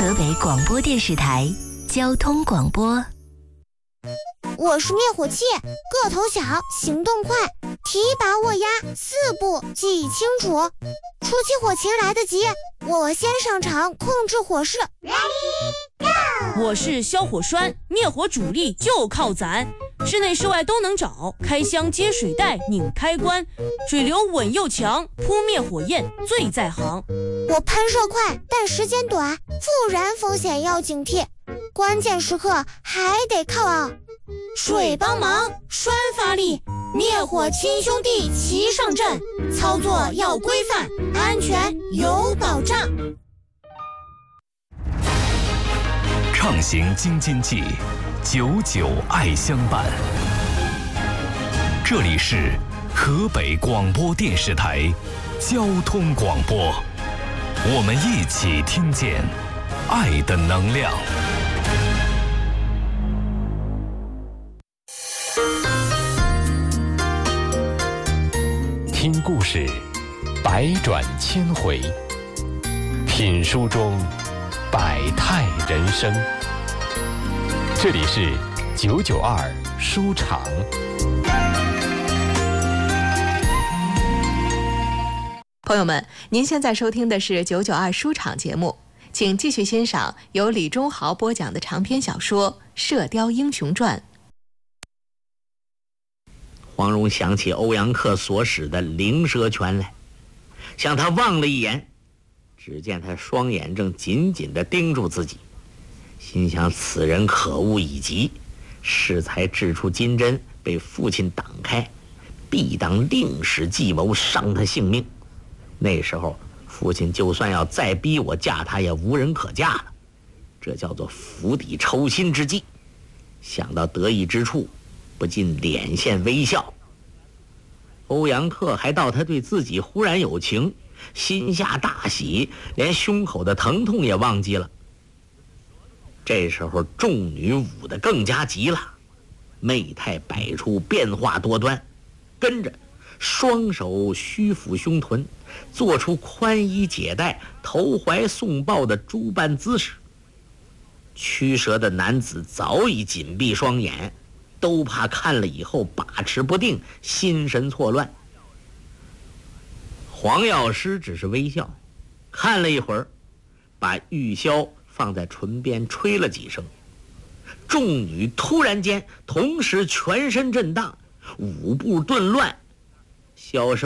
河北广播电视台交通广播。 我是灭火器，个头小，行动快，提拔握压4步记忆清楚。初期火情来得及，我先上场控制火势。 我是消火栓，灭火主力就靠咱，室内室外都能找，开箱接水带拧开关，水流稳又强，扑灭火焰最在行。 我喷射快，但时间短，复燃风险要警惕，关键时刻还得靠水帮忙，栓发力，灭火亲兄弟齐上阵，操作要规范，安全有保障。 畅行京津冀，99爱相伴。这里是河北广播电视台交通广播，我们一起听见爱的能量。 听故事，百转千回；品书中百态人生。这里是992书场。 朋友们，您现在收听的是992书场节目，请继续欣赏由李忠豪播讲的长篇小说《射雕英雄传》。 黄蓉想起欧阳克所使的灵蛇拳来，向他望了一眼，只见他双眼正紧紧地盯住自己，心想此人可恶已极，适才掷出金针被父亲挡开，必当另使计谋伤他性命。那时候父亲就算要再逼我嫁他也无人可嫁了，这叫做釜底抽薪之计。想到得意之处，不禁脸现微笑。欧阳克还道他对自己忽然有情，心下大喜，连胸口的疼痛也忘记了。这时候众女舞得更加急了，媚态百出，变化多端，跟着双手虚抚胸臀，做出宽衣解带、投怀送抱的诸般姿势。曲折的男子早已紧闭双眼，都怕看了以后把持不定，心神错乱。黄药师只是微笑，看了一会儿，把玉箫放在唇边吹了几声。众女突然间同时全身震荡，舞步顿乱，箫声